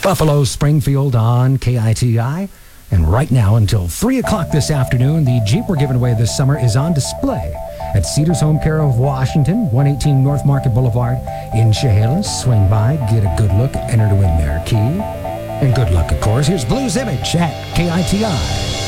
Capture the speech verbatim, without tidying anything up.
Buffalo Springfield on K I T I. And right now until three o'clock this afternoon, the Jeep we're giving away this summer is on display at Cedars Home Care of Washington, one eighteen North Market Boulevard in Chehalis. Swing by, get a good look, enter to win their key. And good luck, of course. Here's Blues Image at K I T I.